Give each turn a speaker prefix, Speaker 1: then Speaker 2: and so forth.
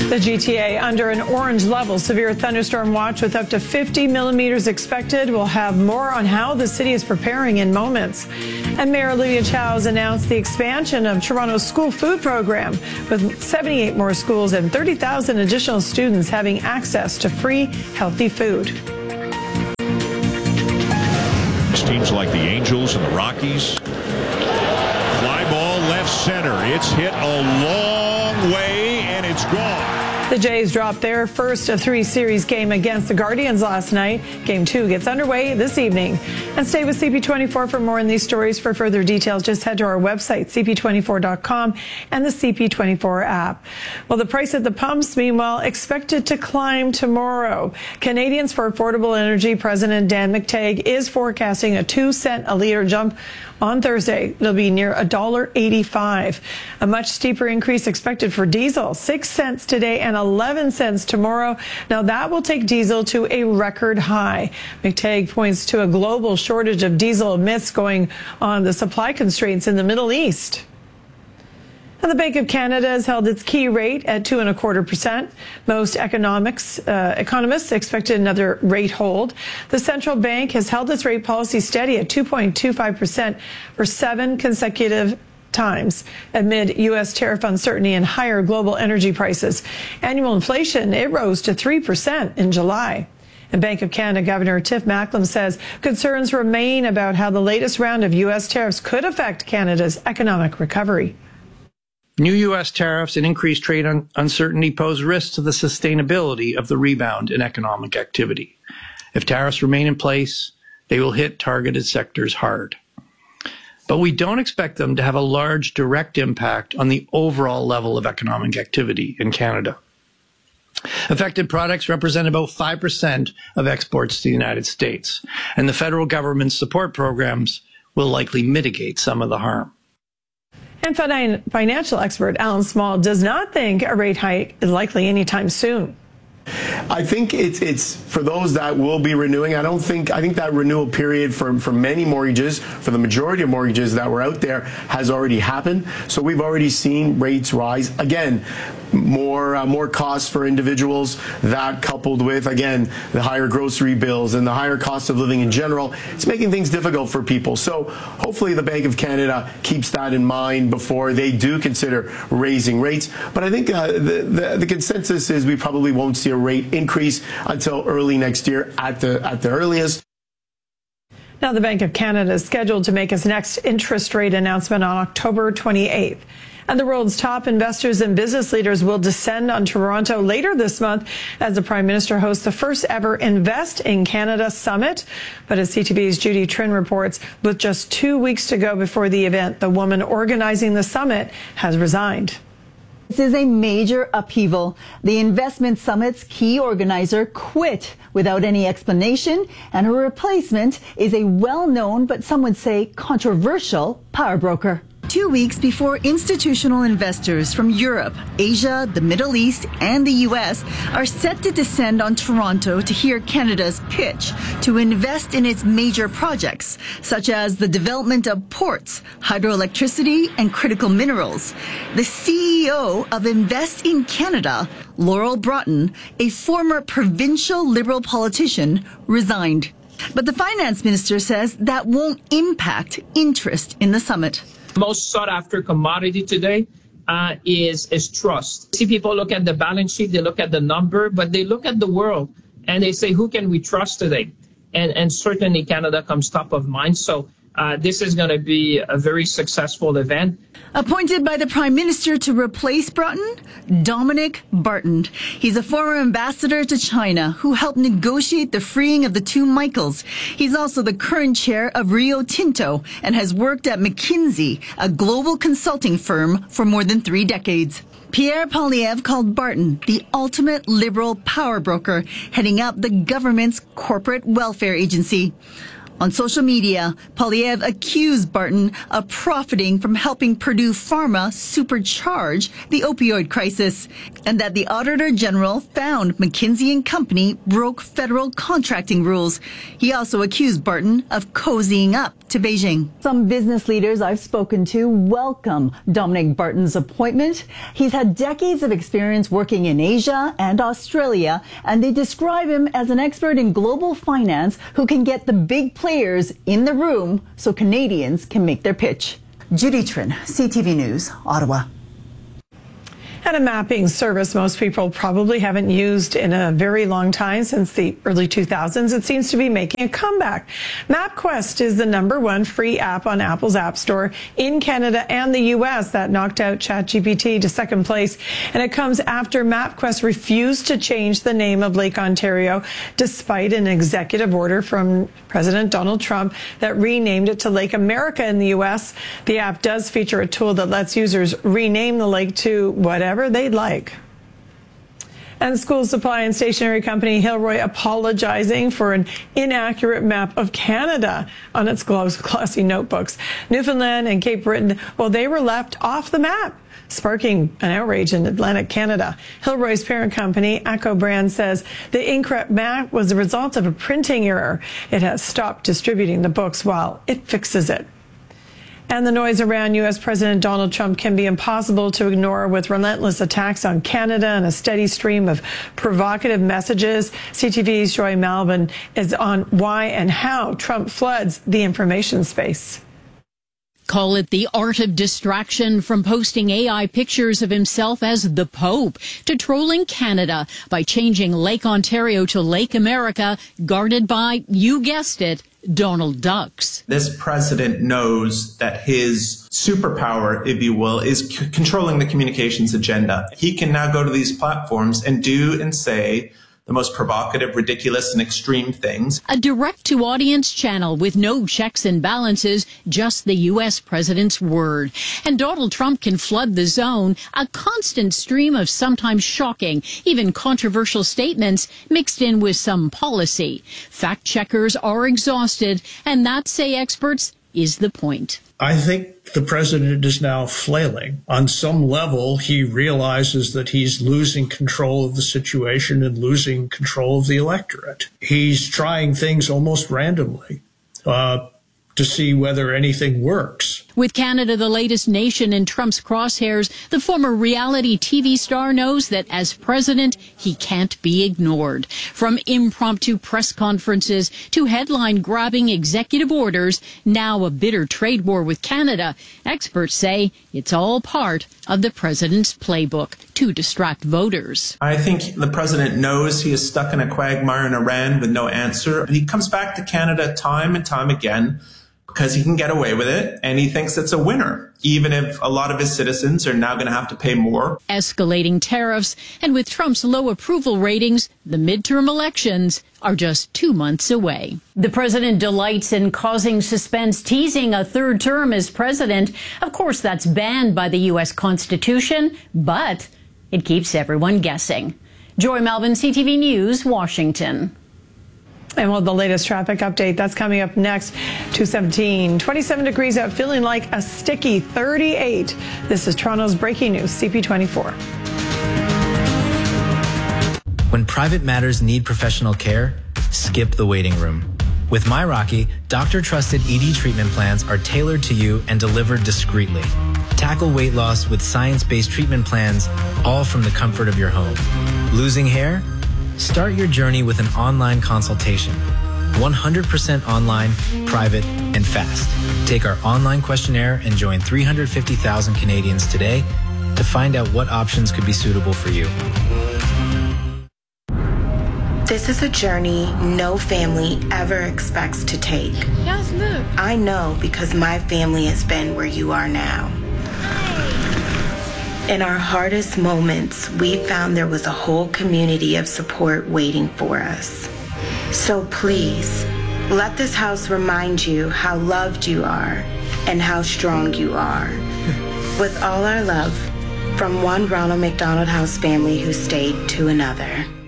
Speaker 1: The GTA under an orange level severe thunderstorm watch with up to 50 millimeters expected. We'll have more on how the city is preparing in moments. And Mayor Olivia Chow has announced the expansion of Toronto's school food program with 78 more schools and 30,000 additional students having access to free, healthy food.
Speaker 2: Teams like the Angels and the Rockies. Fly ball left center. It's hit a long way and it's gone.
Speaker 1: The Jays dropped their first of three series game against the Guardians last night. Game 2 gets underway this evening. And stay with CP24 for more on these stories. For further details, just head to our website, cp24.com, and the CP24 app. Well, the price at the pumps, meanwhile, expected to climb tomorrow. Canadians for Affordable Energy President Dan McTeague is forecasting a 2-cent a liter jump on Thursday. It'll be near $1.85. A much steeper increase expected for diesel, 6 cents today and 11 cents tomorrow. Now that will take diesel to a record high. McTeague points to a global shortage of diesel amidst going on the supply constraints in the Middle East. And the Bank of Canada has held its key rate at 2.25%. Most economists expected another rate hold. The central bank has held its rate policy steady at 2.25% for 7 consecutive times amid U.S. tariff uncertainty and higher global energy prices. Annual inflation, it rose to 3% in July. And Bank of Canada Governor Tiff Macklem says concerns remain about how the latest round of U.S. tariffs could affect Canada's economic recovery.
Speaker 3: New U.S. tariffs and increased trade uncertainty pose risks to the sustainability of the rebound in economic activity. If tariffs remain in place, they will hit targeted sectors hard. But we don't expect them to have a large direct impact on the overall level of economic activity in Canada. Affected products represent about 5% of exports to the United States, and the federal government's support programs will likely mitigate some of the harm.
Speaker 1: And financial expert Alan Small does not think a rate hike is likely anytime soon.
Speaker 4: I think it's for those that will be renewing. I think that renewal period for many mortgages, for the majority of mortgages that were out there, has already happened. So we've already seen rates rise. Again, more costs for individuals. That coupled with, again, the higher grocery bills and the higher cost of living in general, it's making things difficult for people. So hopefully the Bank of Canada keeps that in mind before they do consider raising rates. But I think the consensus is we probably won't see a rate increase until early next year at the earliest.
Speaker 1: Now, the Bank of Canada is scheduled to make its next interest rate announcement on October 28th. And the world's top investors and business leaders will descend on Toronto later this month as the Prime Minister hosts the first ever Invest in Canada Summit. But as CTV's Judy Trin reports, with just 2 weeks to go before the event, the woman organizing the summit has resigned.
Speaker 5: This is a major upheaval. The Investment Summit's key organizer quit without any explanation, and her replacement is a well-known, but some would say controversial, power broker. 2 weeks before institutional investors from Europe, Asia, the Middle East, and the U.S. are set to descend on Toronto to hear Canada's pitch to invest in its major projects, such as the development of ports, hydroelectricity, and critical minerals. The CEO of Invest in Canada, Laurel Broughton, a former provincial Liberal politician, resigned. But the finance minister says that won't impact interest in the summit.
Speaker 6: Most sought after commodity today is trust. See, people look at the balance sheet, they look at the number, but they look at the world and they say, who can we trust today? And certainly Canada comes top of mind. So this is going to be a very successful event.
Speaker 5: Appointed by the Prime Minister to replace Broughton, Dominic Barton. He's a former ambassador to China who helped negotiate the freeing of the two Michaels. He's also the current chair of Rio Tinto and has worked at McKinsey, a global consulting firm, for more than 3 decades. Pierre Poilievre called Barton the ultimate Liberal power broker, heading up the government's corporate welfare agency. On social media, Poilievre accused Barton of profiting from helping Purdue Pharma supercharge the opioid crisis, and that the Auditor General found McKinsey & Company broke federal contracting rules. He also accused Barton of cozying up to Beijing. Some business leaders I've spoken to welcome Dominic Barton's appointment. He's had decades of experience working in Asia and Australia, and they describe him as an expert in global finance who can get the big players in the room so Canadians can make their pitch. Judy Trin, CTV News, Ottawa.
Speaker 1: And a mapping service most people probably haven't used in a very long time, since the early 2000s. It seems to be making a comeback. MapQuest is the #1 free app on Apple's App Store in Canada and the U.S. That knocked out ChatGPT to second place. And it comes after MapQuest refused to change the name of Lake Ontario, despite an executive order from President Donald Trump that renamed it to Lake America in the U.S. The app does feature a tool that lets users rename the lake to whatever they'd like. And school supply and stationery company Hilroy apologizing for an inaccurate map of Canada on its glossy notebooks. Newfoundland and Cape Breton, well, they were left off the map, sparking an outrage in Atlantic Canada. Hilroy's parent company, Echo Brand, says the incorrect map was the result of a printing error. It has stopped distributing the books while it fixes it. And the noise around U.S. President Donald Trump can be impossible to ignore, with relentless attacks on Canada and a steady stream of provocative messages. CTV's Joy Malvin is on why and how Trump floods the information space.
Speaker 7: Call it the art of distraction, from posting AI pictures of himself as the Pope to trolling Canada by changing Lake Ontario to Lake America, guarded by, you guessed it, Donald Ducks.
Speaker 8: This president knows that his superpower, if you will, is controlling the communications agenda. He can now go to these platforms and do and say the most provocative, ridiculous, and extreme things.
Speaker 7: A direct-to-audience channel with no checks and balances, just the U.S. president's word. And Donald Trump can flood the zone, a constant stream of sometimes shocking, even controversial statements mixed in with some policy. Fact-checkers are exhausted, and that, say experts, is the point.
Speaker 9: I think the president is now flailing. On some level, he realizes that he's losing control of the situation and losing control of the electorate. He's trying things almost randomly to see whether anything works.
Speaker 7: With Canada the latest nation in Trump's crosshairs, the former reality TV star knows that as president, he can't be ignored. From impromptu press conferences to headline-grabbing executive orders, now a bitter trade war with Canada, experts say it's all part of the president's playbook to distract voters.
Speaker 8: I think the president knows he is stuck in a quagmire in Iran with no answer. He comes back to Canada time and time again because he can get away with it, and he thinks it's a winner, even if a lot of his citizens are now going to have to pay more.
Speaker 7: Escalating tariffs, and with Trump's low approval ratings, the midterm elections are just 2 months away. The president delights in causing suspense, teasing a third term as president. Of course, that's banned by the U.S. Constitution, but it keeps everyone guessing. Joy Malvin, CTV News, Washington.
Speaker 1: And well, the latest traffic update, that's coming up next. 217, 27 degrees out, feeling like a sticky 38. This is Toronto's breaking news, CP24.
Speaker 10: When private matters need professional care, skip the waiting room. With MyRocky, doctor-trusted ED treatment plans are tailored to you and delivered discreetly. Tackle weight loss with science-based treatment plans, all from the comfort of your home. Losing hair? Start your journey with an online consultation. 100% online, private, and fast. Take our online questionnaire and join 350,000 Canadians today to find out what options could be suitable for you.
Speaker 11: This is a journey no family ever expects to take.
Speaker 12: Yes, look.
Speaker 11: I know because my family has been where you are now. In our hardest moments, we found there was a whole community of support waiting for us. So please, let this house remind you how loved you are and how strong you are. With all our love, from one Ronald McDonald House family who stayed to another.